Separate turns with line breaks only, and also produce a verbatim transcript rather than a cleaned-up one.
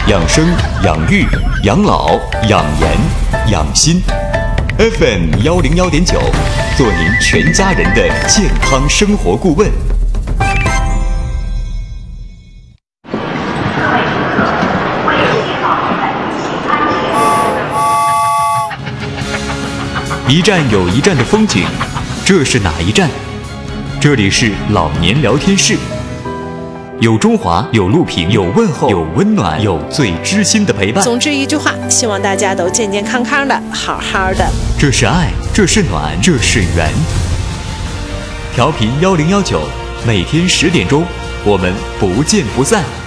养生、养育、养老、养颜、养心。F M 幺零幺点九，做您全家人的健康生活顾问。一站有一站的风景，这是哪一站？这里是老年聊天室，有中华，有录屏，有问候，有温暖，有最知心的陪伴。
总之一句话，希望大家都健健康康的，好好的。
这是爱，这是暖，这是缘。调频幺零幺九，每天十点钟，我们不见不散。